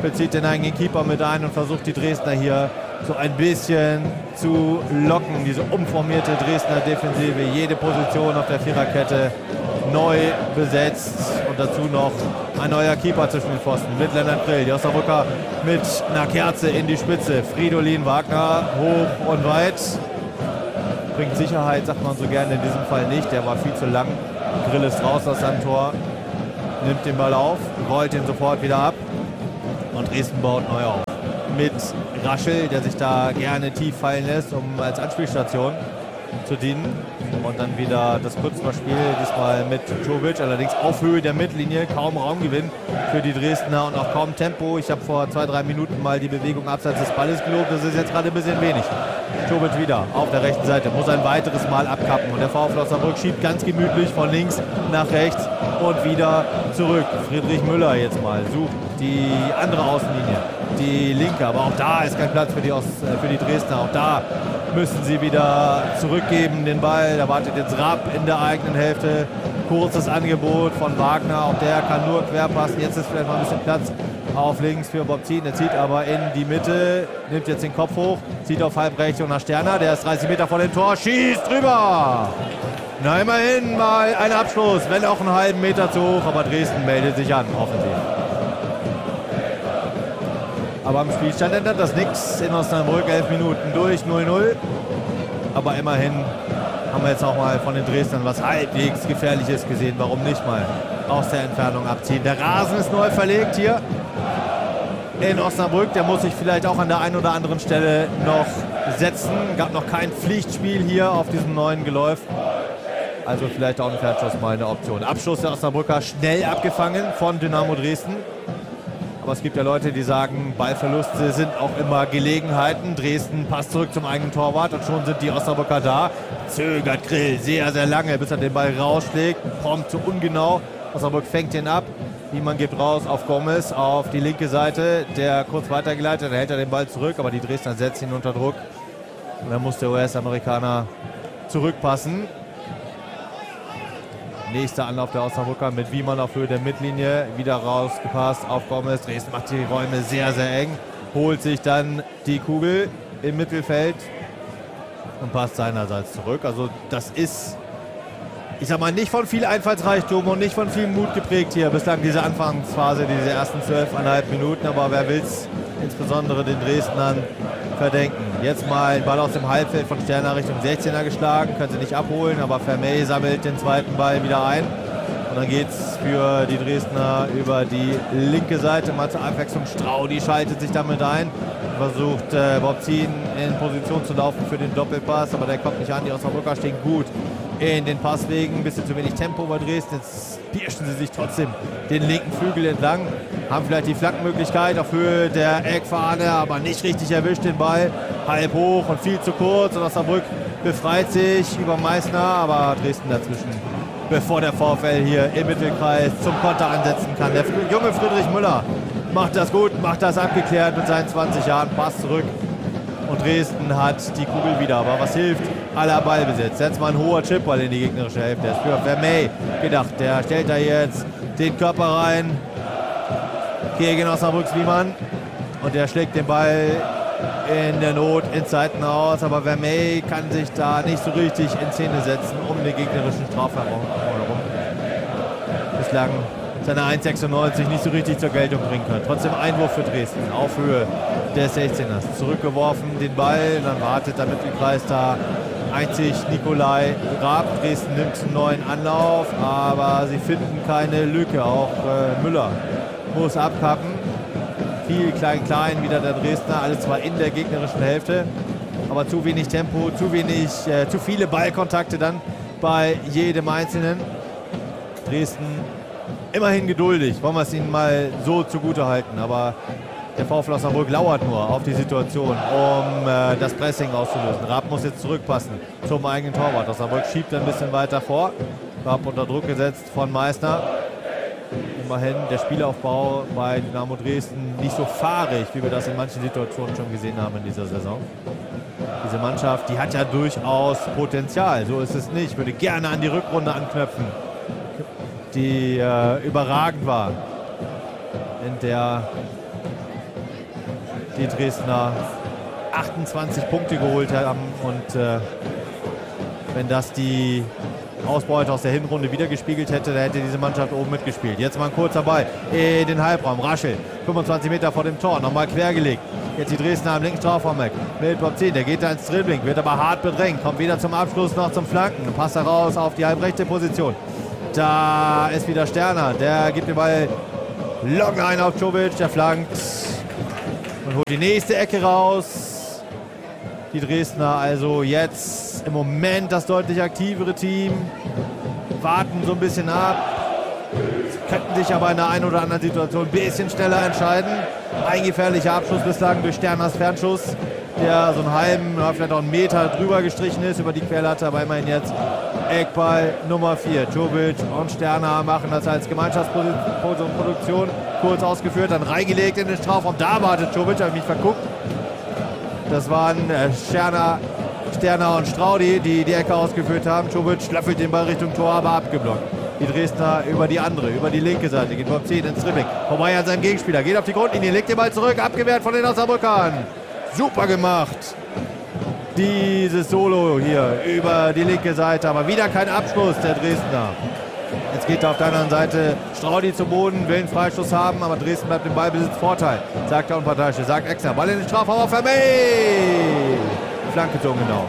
bezieht den eigenen Keeper mit ein und versucht die Dresdner hier so ein bisschen zu locken. Diese umformierte Dresdner Defensive, jede Position auf der Viererkette neu besetzt und dazu noch ein neuer Keeper zwischen den Pfosten mit Lennart Grill. Die Osnabrücker mit einer Kerze in die Spitze. Fridolin Wagner hoch und weit. Bringt Sicherheit, sagt man so gerne, in diesem Fall nicht. Der war viel zu lang. Grill ist raus aus seinem Tor, nimmt den Ball auf, rollt ihn sofort wieder ab und Dresden baut neu auf. Mit Raschel, der sich da gerne tief fallen lässt, um als Anspielstation zu dienen. Und dann wieder das Kurzballspiel, diesmal mit Jovic, allerdings auf Höhe der Mittellinie, kaum Raumgewinn für die Dresdner und auch kaum Tempo. Ich habe vor zwei, drei Minuten mal die Bewegung abseits des Balles gelobt, das ist jetzt gerade ein bisschen wenig. Jovic wieder auf der rechten Seite, muss ein weiteres Mal abkappen und der VfL Osnabrück schiebt ganz gemütlich von links nach rechts und wieder zurück. Friedrich Müller jetzt mal sucht die andere Außenlinie, die linke, aber auch da ist kein Platz für die, Ost, für die Dresdner, auch da müssen sie wieder zurückgeben den Ball. Da wartet jetzt Rapp in der eigenen Hälfte. Kurzes Angebot von Wagner. Auch der kann nur quer passen. Jetzt ist vielleicht mal ein bisschen Platz auf links für Bob Zien. Er zieht aber in die Mitte, nimmt jetzt den Kopf hoch, zieht auf halb rechts und nach Sterner. Der ist dreißig Meter vor dem Tor, schießt drüber. Na, immerhin mal ein Abschluss, wenn auch einen halben Meter zu hoch. Aber Dresden meldet sich an, offensiv. Aber am Spielstand ändert das nichts. In Osnabrück elf Minuten durch, null null. Aber immerhin haben wir jetzt auch mal von den Dresdnern was halbwegs Gefährliches gesehen. Warum nicht mal aus der Entfernung abziehen? Der Rasen ist neu verlegt hier in Osnabrück. Der muss sich vielleicht auch an der einen oder anderen Stelle noch setzen. Gab noch kein Pflichtspiel hier auf diesem neuen Geläuf. Also vielleicht auch ein Fernschuss mal eine Option. Abschluss der Osnabrücker schnell abgefangen von Dynamo Dresden. Aber es gibt ja Leute, die sagen, Ballverluste sind auch immer Gelegenheiten. Dresden passt zurück zum eigenen Torwart und schon sind die Osnabrücker da. Zögert Grill sehr, sehr lange, bis er den Ball rausschlägt. Prompt zu ungenau. Osnabrück fängt ihn ab. Niemann gibt raus auf Gomez, auf die linke Seite. Der kurz weitergeleitet, dann hält er den Ball zurück. Aber die Dresdner setzen ihn unter Druck. Und dann muss der U S-Amerikaner zurückpassen. Nächster Anlauf der Osnabrücker mit Wiemann auf Höhe der Mittellinie. Wieder rausgepasst auf Gomez. Dresden macht die Räume sehr, sehr eng. Holt sich dann die Kugel im Mittelfeld und passt seinerseits zurück. Also das ist, ich sag mal, nicht von viel Einfallsreichtum und nicht von viel Mut geprägt hier. Bislang diese Anfangsphase, diese ersten zwölfeinhalb Minuten. Aber wer will es insbesondere den Dresdnern verdenken? Jetzt mal Ball aus dem Halbfeld von Sterner Richtung sechzehner geschlagen. Können sie nicht abholen, aber Vermey sammelt den zweiten Ball wieder ein. Und dann geht es für die Dresdner über die linke Seite. Mal zur Abwechslung Straudi schaltet sich damit ein. Versucht äh, Bob Zien in Position zu laufen für den Doppelpass, aber der kommt nicht an. Die Osnabrücker stehen gut in den Passwegen. Ein bisschen zu wenig Tempo bei Dresden. Jetzt pirschen sie sich trotzdem den linken Flügel entlang. Haben vielleicht die Flankenmöglichkeit auf Höhe der Eckfahne, aber nicht richtig erwischt den Ball. Halb hoch und viel zu kurz. Und Osnabrück befreit sich über Meißner, aber Dresden dazwischen, bevor der VfL hier im Mittelkreis zum Konter ansetzen kann. Der junge Friedrich Müller macht das gut, macht das abgeklärt mit seinen zwanzig Jahren, Pass zurück. Und Dresden hat die Kugel wieder. Aber was hilft? Aller Ballbesitz. Jetzt mal ein hoher Chipball in die gegnerische Hälfte. Das ist für Vermey gedacht. Der stellt da jetzt den Körper rein gegen Osnabrücks Wiemann. Und der schlägt den Ball in der Not ins Seitenhaus. Aber Vermey kann sich da nicht so richtig in Szene setzen, um den gegnerischen Strafraum herum. Bislang seine eins sechsundneunzig nicht so richtig zur Geltung bringen können. Trotzdem Einwurf für Dresden auf Höhe des sechzehners. Zurückgeworfen, den Ball, dann wartet der Mittelkreis da einzig Nikolai Raab. Dresden nimmt einen neuen Anlauf, aber sie finden keine Lücke. Auch äh, Müller muss abkappen. Viel klein-klein wieder der Dresdner, alle zwar in der gegnerischen Hälfte, aber zu wenig Tempo, zu wenig, äh, zu viele Ballkontakte dann bei jedem Einzelnen. Dresden immerhin geduldig, wollen wir es ihnen mal so zugute halten, aber der VfL Osnabrück lauert nur auf die Situation, um äh, das Pressing auszulösen. Raab muss jetzt zurückpassen zum eigenen Torwart. Osnabrück schiebt ein bisschen weiter vor. Raab unter Druck gesetzt von Meißner. Immerhin der Spielaufbau bei Dynamo Dresden nicht so fahrig, wie wir das in manchen Situationen schon gesehen haben in dieser Saison. Diese Mannschaft, die hat ja durchaus Potenzial, so ist es nicht. Ich würde gerne an die Rückrunde anknüpfen, die äh, überragend war, in der die Dresdner achtundzwanzig Punkte geholt haben. Und äh, wenn das die Ausbeute aus der Hinrunde wiedergespiegelt hätte, da hätte diese Mannschaft oben mitgespielt. Jetzt mal ein kurzer Ball in den Halbraum. Raschel, fünfundzwanzig Meter vor dem Tor, nochmal quergelegt. Jetzt die Dresdner am linken Strafraum weg. Mit Bob zehn, der geht da ins Dribbling, wird aber hart bedrängt. Kommt wieder zum Abschluss, noch zum Flanken. Passt er raus auf die halbrechte Position. Da ist wieder Sterner. Der gibt den Ball long ein auf Čović. Der flankt und holt die nächste Ecke raus. Die Dresdner also jetzt im Moment das deutlich aktivere Team. Warten so ein bisschen ab. Könnten sich aber in der einen oder anderen Situation ein bisschen schneller entscheiden. Ein gefährlicher Abschluss bislang durch Sterners Fernschuss, der so einen halben, vielleicht auch einen Meter drüber gestrichen ist über die Querlatte, aber immerhin jetzt Eckball Nummer vier. Čović und Sterner machen das als Gemeinschaftsproduktion kurz ausgeführt, dann reingelegt in den Strafraum. Da wartet Čović, habe ich mich verguckt. Das waren äh, Sterner, Sterner und Straudi, die die Ecke ausgeführt haben. Čović löffelt den Ball Richtung Tor, aber abgeblockt. Die Dresdner über die andere, über die linke Seite. Geht Bob zehn ins Dribbling. Vorbei an seinem Gegenspieler. Geht auf die Grundlinie, legt den Ball zurück. Abgewehrt von den Osnabrückern. Super gemacht. Dieses Solo hier über die linke Seite. Aber wieder kein Abschluss der Dresdner. Jetzt geht er auf der anderen Seite Straudi zu Boden, will einen Freistoß haben, aber Dresden bleibt im Ballbesitz. Vorteil, sagt der Unparteiische, sagt Exner. Ball in den Strafraum auf Vermey. Flanketon genau.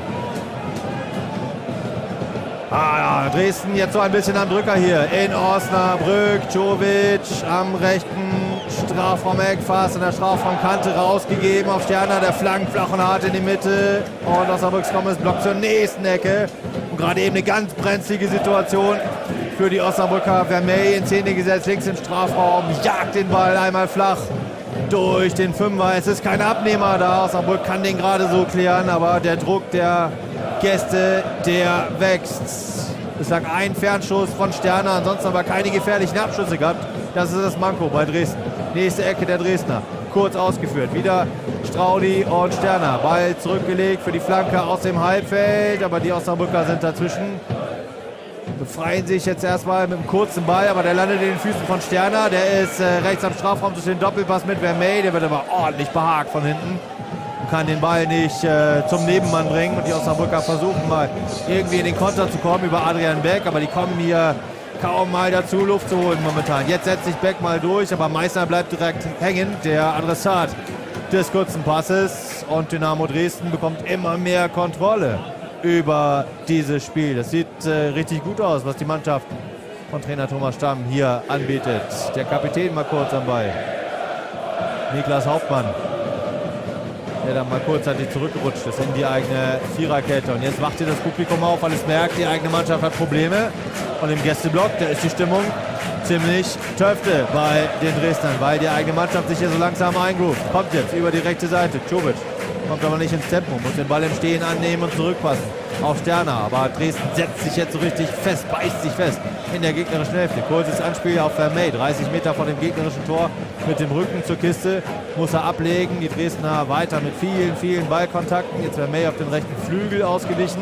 Ah, ja, Dresden jetzt so ein bisschen am Drücker hier in Osnabrück. Čović am rechten Strafraumeck, fast in der Strafraumkante rausgegeben auf Sterner. Der flankt flach und hart in die Mitte. Und Osnabrücks Gomez blockt zur nächsten Ecke. Und gerade eben eine ganz brenzlige Situation für die Osnabrücker. Vermey in Szene gesetzt, links im Strafraum, jagt den Ball einmal flach durch den Fünfer. Es ist kein Abnehmer da. Osnabrück kann den gerade so klären, aber der Druck der Gäste, der wächst. Es lag ein Fernschuss von Sterner, ansonsten aber keine gefährlichen Abschüsse gehabt. Das ist das Manko bei Dresden. Nächste Ecke der Dresdner. Kurz ausgeführt. Wieder Straudi und Sterner. Ball zurückgelegt für die Flanke aus dem Halbfeld, aber die Osnabrücker sind dazwischen. Befreien sich jetzt erstmal mit einem kurzen Ball, aber der landet in den Füßen von Sterner. Der ist äh, rechts am Strafraum durch den Doppelpass mit Vermey. Der wird aber ordentlich behagt von hinten. Kann den Ball nicht äh, zum Nebenmann bringen und die Osnabrücker versuchen mal irgendwie in den Konter zu kommen über Adrian Beck, aber die kommen hier kaum mal dazu, Luft zu holen momentan. Jetzt setzt sich Beck mal durch, aber Meissner bleibt direkt hängen, der Adressat des kurzen Passes, und Dynamo Dresden bekommt immer mehr Kontrolle über dieses Spiel. Das sieht äh, richtig gut aus, was die Mannschaft von Trainer Thomas Stamm hier anbietet. Der Kapitän mal kurz am Ball. Niklas Hauptmann, der dann mal kurzzeitig zurückgerutscht ist in die eigene Viererkette. Und jetzt wacht hier das Publikum auf, weil es merkt, die eigene Mannschaft hat Probleme. Und im Gästeblock, da ist die Stimmung ziemlich töfte bei den Dresdnern, weil die eigene Mannschaft sich hier so langsam eingroovt. Kommt jetzt über die rechte Seite, Čović. Kommt aber nicht ins Tempo, muss den Ball im Stehen annehmen und zurückpassen auf Sterner. Aber Dresden setzt sich jetzt so richtig fest, beißt sich fest in der gegnerischen Hälfte. Kurzes Anspiel auf Vermey, dreißig Meter vor dem gegnerischen Tor mit dem Rücken zur Kiste. Muss er ablegen, die Dresdner weiter mit vielen, vielen Ballkontakten. Jetzt Vermey auf den rechten Flügel ausgewichen.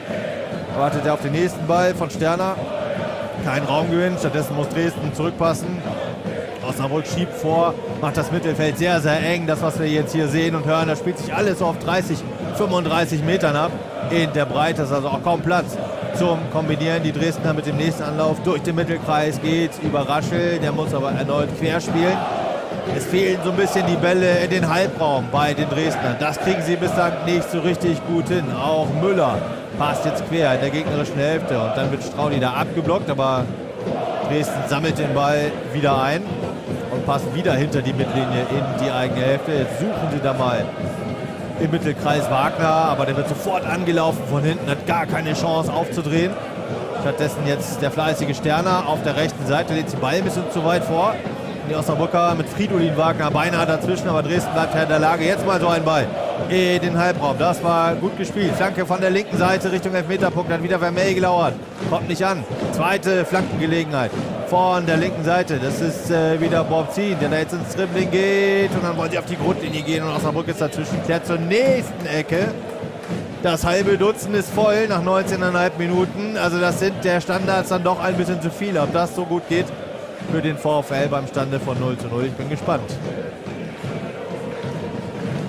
Wartet er auf den nächsten Ball von Sterner. Kein Raumgewinn, stattdessen muss Dresden zurückpassen. Osnabrück schiebt vor, macht das Mittelfeld sehr, sehr eng. Das, was wir jetzt hier sehen und hören, das spielt sich alles so auf dreißig, fünfunddreißig Metern ab. In der Breite ist also auch kaum Platz zum Kombinieren. Die Dresdner mit dem nächsten Anlauf durch den Mittelkreis geht über Raschel. Der muss aber erneut querspielen. Es fehlen so ein bisschen die Bälle in den Halbraum bei den Dresdnern. Das kriegen sie bislang nicht so richtig gut hin. Auch Müller passt jetzt quer in der gegnerischen Hälfte. Und dann wird Straudi da abgeblockt, aber Dresden sammelt den Ball wieder ein und passt wieder hinter die Mittellinie in die eigene Hälfte. Jetzt suchen sie da mal im Mittelkreis Wagner, aber der wird sofort angelaufen von hinten, hat gar keine Chance aufzudrehen. Stattdessen jetzt der fleißige Sterner auf der rechten Seite, legt den Ball ein bisschen zu weit vor. Die Osnabrücker mit Fridolin Wagner beinahe dazwischen, aber Dresden bleibt in der Lage. Jetzt mal so ein Ball in den Halbraum. Das war gut gespielt. Flanke von der linken Seite Richtung Elfmeterpunkt. Dann wieder Vermey gelauert. Kommt nicht an. Zweite Flankengelegenheit von der linken Seite. Das ist äh, wieder Bob Zehn, der da jetzt ins Dribbling geht. Und dann wollen sie auf die Grundlinie gehen. Und Osnabrück ist dazwischen. Klärt zur nächsten Ecke. Das halbe Dutzend ist voll nach neunzehn Komma fünf Minuten. Also das sind der Standards dann doch ein bisschen zu viel. Ob das so gut geht für den VfL beim Stande von null zu null. Ich bin gespannt.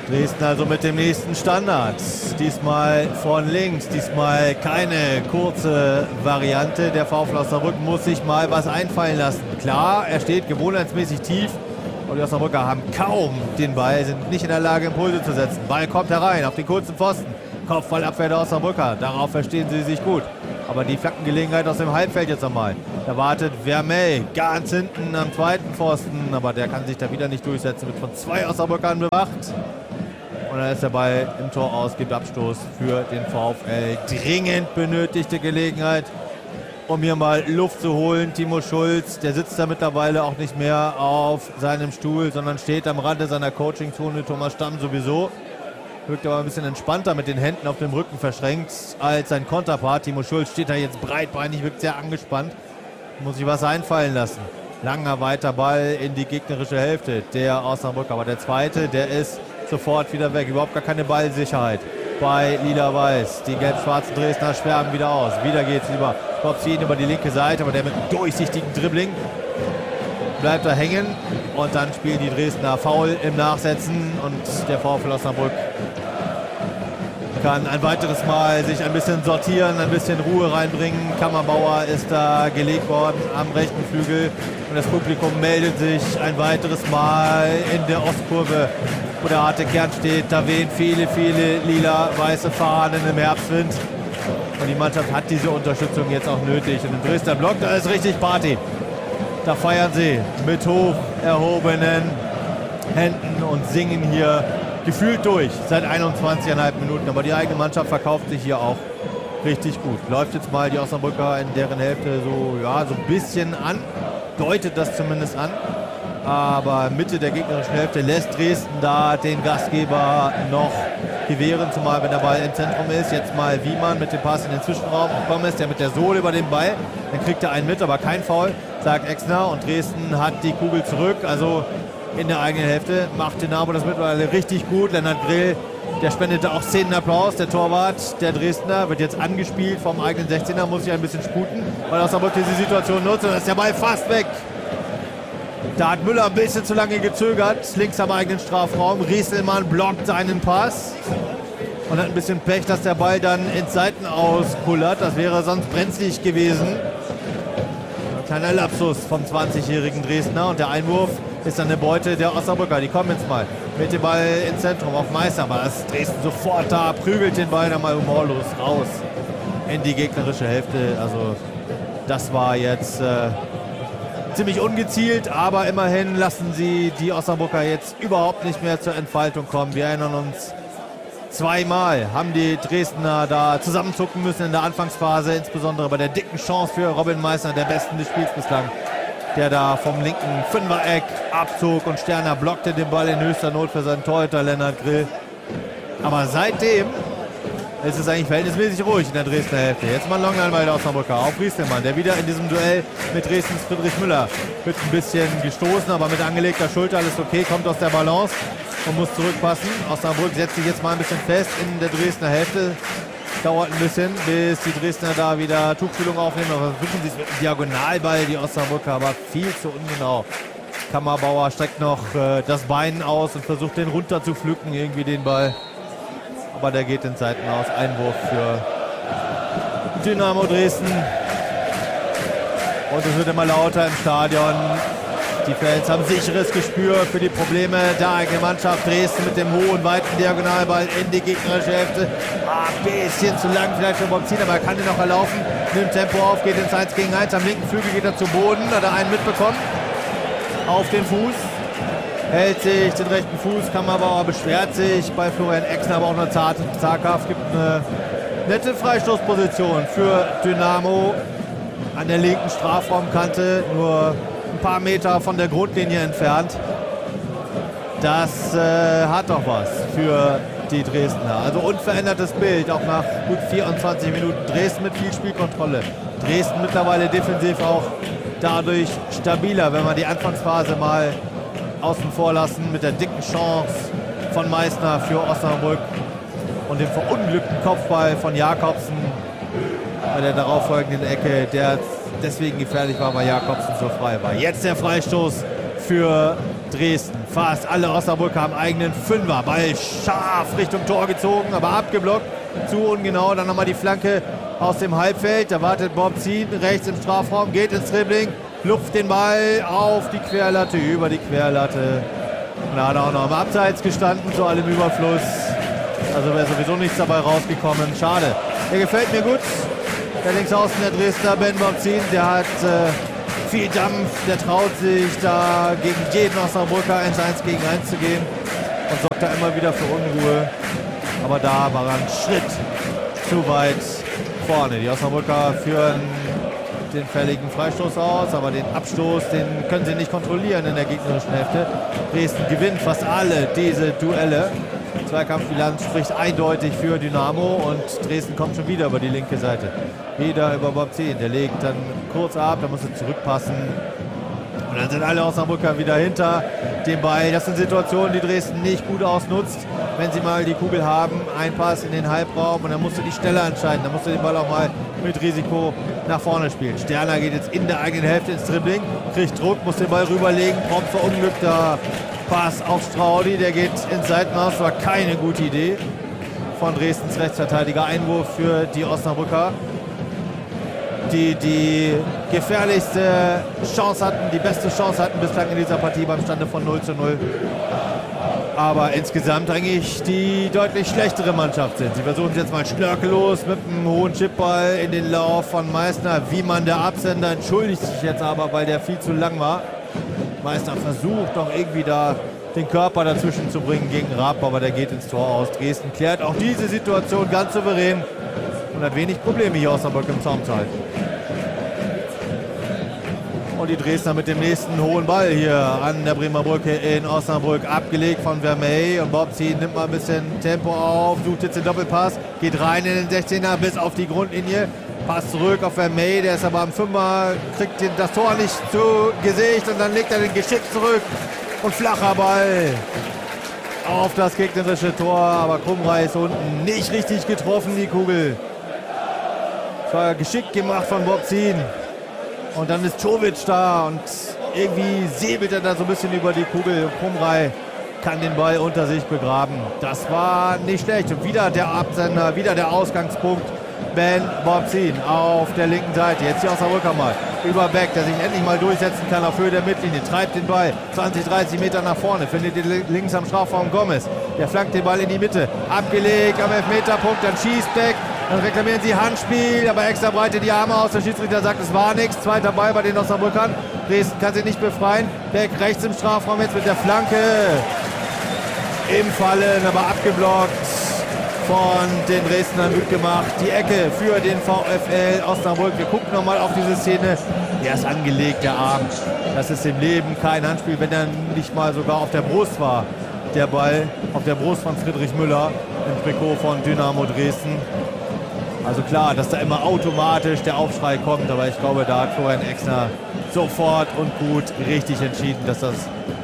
Dresden also mit dem nächsten Standard. Diesmal von links, diesmal keine kurze Variante. Der VfL Osnabrück muss sich mal was einfallen lassen. Klar, er steht gewohnheitsmäßig tief. Und die Osnabrücker haben kaum den Ball, sind nicht in der Lage, Impulse zu setzen. Ball kommt herein auf den kurzen Pfosten. Kopfballabwehr der Osnabrücker. Darauf verstehen sie sich gut. Aber die Flankengelegenheit aus dem Halbfeld jetzt nochmal. Da wartet Vermey ganz hinten am zweiten Pfosten. Aber der kann sich da wieder nicht durchsetzen. Wird von zwei Osnabrückern bewacht. Und dann ist der Ball im Tor aus, gibt Abstoß für den VfL. Dringend benötigte Gelegenheit, um hier mal Luft zu holen. Timo Schulz, der sitzt da mittlerweile auch nicht mehr auf seinem Stuhl, sondern steht am Rande seiner Coaching-Zone. Thomas Stamm sowieso. Wirkt aber ein bisschen entspannter mit den Händen auf dem Rücken verschränkt als sein Konterpart. Timo Schulz steht da jetzt breitbeinig, wirkt sehr angespannt. Muss sich was einfallen lassen. Langer weiter Ball in die gegnerische Hälfte der Osnabrücker. Aber der zweite, der ist sofort wieder weg. Überhaupt gar keine Ballsicherheit bei Lila-Weiß. Die gelb-schwarzen Dresdner schwärmen wieder aus. Wieder geht's über Kopfziehen über die linke Seite, aber der mit durchsichtigen Dribbling bleibt da hängen. Und dann spielen die Dresdner faul im Nachsetzen und der VfL Osnabrück kann ein weiteres Mal sich ein bisschen sortieren, ein bisschen Ruhe reinbringen. Kammerbauer ist da gelegt worden am rechten Flügel und das Publikum meldet sich ein weiteres Mal in der Ostkurve, wo der harte Kern steht. Da wehen viele, viele lila-weiße Fahnen im Herbstwind. Und die Mannschaft hat diese Unterstützung jetzt auch nötig. Und im Dresdner Block, da ist richtig Party. Da feiern sie mit hoch erhobenen Händen und singen hier gefühlt durch seit einundzwanzig Komma fünf Minuten. Aber die eigene Mannschaft verkauft sich hier auch richtig gut. Läuft jetzt mal die Osnabrücker in deren Hälfte so, ja, so ein bisschen an. Deutet das zumindest an. Aber Mitte der gegnerischen Hälfte lässt Dresden da den Gastgeber noch gewähren, zumal wenn der Ball im Zentrum ist. Jetzt mal Wiemann mit dem Pass in den Zwischenraum. Auch Gomez, der mit der Sohle über den Ball. Dann kriegt er einen mit, aber kein Foul, sagt Exner. Und Dresden hat die Kugel zurück. Also in der eigenen Hälfte macht Dynamo das mittlerweile richtig gut. Lennart Grill, der spendete auch Szenenapplaus. Der Torwart, der Dresdner, wird jetzt angespielt vom eigenen sechzehner, muss sich ein bisschen sputen, weil Osnabrück diese Situation nutzt. Und da ist der Ball fast weg. Da hat Müller ein bisschen zu lange gezögert, links am eigenen Strafraum. Rieselmann blockt seinen Pass und hat ein bisschen Pech, dass der Ball dann ins Seitenaus kullert. Das wäre sonst brenzlig gewesen. Ein kleiner Lapsus vom zwanzigjährigen Dresdner und der Einwurf ist dann eine Beute der Osnabrücker. Die kommen jetzt mal mit dem Ball ins Zentrum auf Meister. Aber das ist Dresden sofort da, prügelt den Ball dann mal humorlos raus in die gegnerische Hälfte. Also das war jetzt äh, ziemlich ungezielt, aber immerhin lassen sie die Osnabrücker jetzt überhaupt nicht mehr zur Entfaltung kommen. Wir erinnern uns, zweimal haben die Dresdner da zusammenzucken müssen in der Anfangsphase, insbesondere bei der dicken Chance für Robin Meissner, der besten des Spiels bislang, der da vom linken Fünfereck abzog und Sterner blockte den Ball in höchster Not für seinen Torhüter Lennart Grill. Aber seitdem ist es eigentlich verhältnismäßig ruhig in der Dresdner Hälfte. Jetzt mal Longline bei der Osnabrücker auf Rieselmann, der wieder in diesem Duell mit Dresdens Friedrich Müller wird ein bisschen gestoßen, aber mit angelegter Schulter alles okay, kommt aus der Balance und muss zurückpassen. Osnabrück setzt sich jetzt mal ein bisschen fest in der Dresdner Hälfte. Dauert ein bisschen, bis die Dresdner da wieder Tuchfühlung aufnehmen. Aber versuchen sie es mit einem Diagonalball, die Osnabrücker, aber viel zu ungenau. Kammerbauer streckt noch äh, das Bein aus und versucht den runter zu pflücken, irgendwie den Ball. Aber der geht ins Seitenaus. Einwurf für Dynamo Dresden. Und es wird immer lauter im Stadion. Die Fans haben sicheres Gespür für die Probleme der eigenen Mannschaft. Dresden mit dem hohen, weiten Diagonalball in die gegnerische Hälfte. Ah, ein bisschen zu lang vielleicht für Bob Ziel, aber er kann den noch erlaufen. Nimmt Tempo auf, geht ins eins gegen eins. Am linken Flügel geht er zu Boden. Hat er einen mitbekommen. Auf den Fuß. Hält sich den rechten Fuß. Kammerbauer beschwert sich bei Florian Exner, aber auch nur zarte, zaghaft. Gibt eine nette Freistoßposition für Dynamo an der linken Strafraumkante. Nur ein paar Meter von der Grundlinie entfernt. Das äh, hat doch was für die Dresdner. Also unverändertes Bild, auch nach gut vierundzwanzig Minuten. Dresden mit viel Spielkontrolle. Dresden mittlerweile defensiv auch dadurch stabiler, wenn man die Anfangsphase mal außen vor lassen, mit der dicken Chance von Meissner für Osnabrück und dem verunglückten Kopfball von Jakobsen bei der darauffolgenden Ecke, der deswegen gefährlich war, weil Jakobsen so frei war. Jetzt der Freistoß für Dresden. Fast alle Osnabrücker haben eigenen Fünfer. Ball scharf Richtung Tor gezogen, aber abgeblockt. Zu ungenau. Dann nochmal die Flanke aus dem Halbfeld. Da wartet Bob Zien rechts im Strafraum, geht ins Dribbling, lupft den Ball auf die Querlatte, über die Querlatte. Und da hat er auch noch im Abseits gestanden, zu allem Überfluss. Also wäre sowieso nichts dabei rausgekommen. Schade. Der gefällt mir gut. Der Linksaußen der Dresdner, Ben Bob Zien, der hat äh, viel Dampf. Der traut sich da gegen jeden Osnabrücker eins eins gegen eins zu gehen und sorgt da immer wieder für Unruhe. Aber da war er einen Schritt zu weit vorne. Die Osnabrücker führen den fälligen Freistoß aus, aber den Abstoß, den können sie nicht kontrollieren in der gegnerischen Hälfte. Dresden gewinnt fast alle diese Duelle. Zweikampfbilanz spricht eindeutig für Dynamo und Dresden kommt schon wieder über die linke Seite. Wieder über Bob Zien. Der legt dann kurz ab, da muss er zurückpassen. Und dann sind alle Osnabrücker wieder hinter dem Ball. Das sind Situationen, die Dresden nicht gut ausnutzt. Wenn sie mal die Kugel haben, ein Pass in den Halbraum und dann musst du die Stelle entscheiden. Dann musst du den Ball auch mal mit Risiko nach vorne spielen. Sterner geht jetzt in der eigenen Hälfte ins Dribbling, kriegt Druck, muss den Ball rüberlegen, prompt verunglückter Pass auf Straudi, der geht ins Seitenhaus, war keine gute Idee von Dresdens Rechtsverteidiger. Einwurf für die Osnabrücker, die die gefährlichste Chance hatten, die beste Chance hatten bislang in dieser Partie beim Stande von null zu null. Aber insgesamt eigentlich die deutlich schlechtere Mannschaft sind. Sie versuchen es jetzt mal schnörkellos mit einem hohen Chipball in den Lauf von Meissner. Wiemann, der Absender, entschuldigt sich jetzt aber, weil der viel zu lang war. Meissner versucht doch irgendwie da den Körper dazwischen zu bringen gegen Rapp, aber der geht ins Tor aus. Dresden klärt auch diese Situation ganz souverän und hat wenig Probleme hier Osnabrück im Zaum zu halten. Und die Dresdner mit dem nächsten hohen Ball hier an der Bremer Brücke in Osnabrück. Abgelegt von Vermey und Bob Zien nimmt mal ein bisschen Tempo auf, sucht jetzt den Doppelpass, geht rein in den sechzehner bis auf die Grundlinie. Pass zurück auf Vermey, der ist aber am Fünfer, kriegt den, das Tor nicht zu Gesicht und dann legt er den geschickt zurück. Und flacher Ball auf das gegnerische Tor, aber Krumrei ist unten nicht richtig getroffen, die Kugel. Das war geschickt gemacht von Bob Zien. Und dann ist Czovic da und irgendwie säbelt er da so ein bisschen über die Kugel. Krumrei kann den Ball unter sich begraben. Das war nicht schlecht. Und wieder der Absender, wieder der Ausgangspunkt. Ben Bob Zien auf der linken Seite. Jetzt hier aus der Rücker mal. Über Beck, der sich endlich mal durchsetzen kann auf Höhe der Mittellinie. Treibt den Ball zwanzig, dreißig Meter nach vorne. Findet den links am Strafraum Gomez. Der flankt den Ball in die Mitte. Abgelegt am Elfmeterpunkt. Dann schießt Beck. Dann reklamieren sie Handspiel, aber extra breite die Arme aus. Der Schiedsrichter sagt, es war nichts. Zweiter Ball bei den Osnabrückern. Dresden kann sie nicht befreien. Beck rechts im Strafraum jetzt mit der Flanke. Im Fallen, aber abgeblockt von den Dresdnern, gut gemacht. Die Ecke für den VfL Osnabrück. Wir gucken nochmal auf diese Szene. Der ist angelegt, der Arm. Das ist im Leben kein Handspiel, wenn er nicht mal sogar auf der Brust war. Der Ball auf der Brust von Friedrich Müller im Trikot von Dynamo Dresden. Also klar, dass da immer automatisch der Aufschrei kommt, aber ich glaube, da hat Florian Exner sofort und gut richtig entschieden, dass das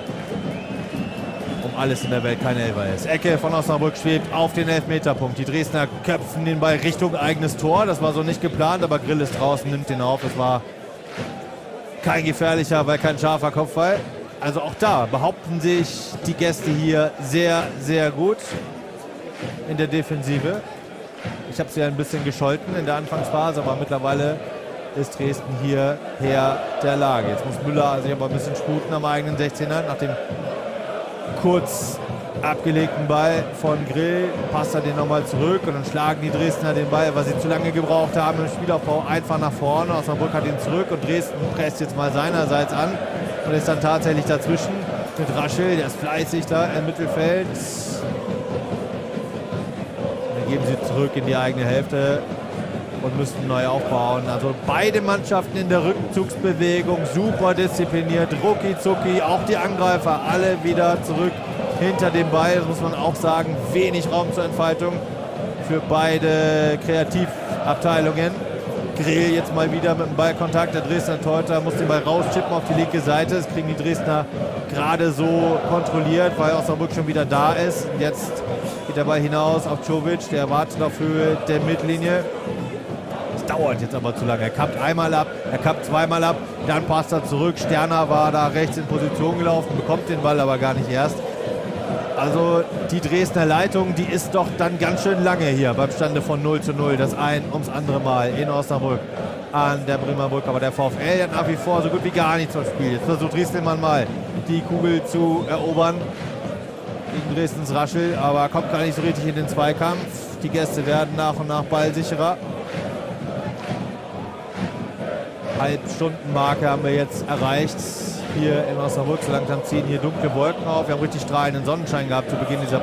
um alles in der Welt kein Elfer ist. Ecke von Osnabrück schwebt auf den Elfmeterpunkt. Die Dresdner köpfen den Ball Richtung eigenes Tor. Das war so nicht geplant, aber Grill ist draußen, nimmt den auf. Das war kein gefährlicher, weil kein scharfer Kopfball. Also auch da behaupten sich die Gäste hier sehr, sehr gut in der Defensive. Ich habe sie ja ein bisschen gescholten in der Anfangsphase, aber mittlerweile ist Dresden hier Herr der Lage. Jetzt muss Müller sich aber ein bisschen sputen am eigenen sechzehner. Nach dem kurz abgelegten Ball von Grill passt er den nochmal zurück und dann schlagen die Dresdner den Ball, weil sie zu lange gebraucht haben im Spielaufbau, einfach nach vorne. Osnabrück hat ihn zurück und Dresden presst jetzt mal seinerseits an und ist dann tatsächlich dazwischen mit Raschel, der ist fleißig da im Mittelfeld. Geben sie zurück in die eigene Hälfte und müssen neu aufbauen. Also beide Mannschaften in der Rückzugsbewegung, super diszipliniert, rucki zucki, auch die Angreifer alle wieder zurück hinter dem Ball. Das muss man auch sagen, wenig Raum zur Entfaltung für beide Kreativabteilungen. Grill jetzt mal wieder mit dem Ballkontakt. Der Dresdner Torhüter muss den Ball rauschippen auf die linke Seite. Das kriegen die Dresdner gerade so kontrolliert, weil Osnabrück schon wieder da ist. Jetzt geht der Ball hinaus auf Czovic, der wartet auf Höhe der Mittellinie. Das dauert jetzt aber zu lange. Er kappt einmal ab, er kappt zweimal ab, dann passt er zurück. Sterner war da rechts in Position gelaufen, bekommt den Ball aber gar nicht erst. Also die Dresdner Leitung, die ist doch dann ganz schön lange hier beim Stande von null zu null. Das ein ums andere Mal in Osnabrück an der Bremer Brücke. Aber der VfL hat nach wie vor so gut wie gar nichts vom Spiel. Jetzt versucht Rieselmann mal die Kugel zu erobern gegen Dresdens Raschel, aber kommt gar nicht so richtig in den Zweikampf. Die Gäste werden nach und nach ballsicherer. Halbstundenmarke haben wir jetzt erreicht hier in Osnabrück. So langsam ziehen hier dunkle Wolken auf. Wir haben richtig strahlenden Sonnenschein gehabt zu Beginn dieser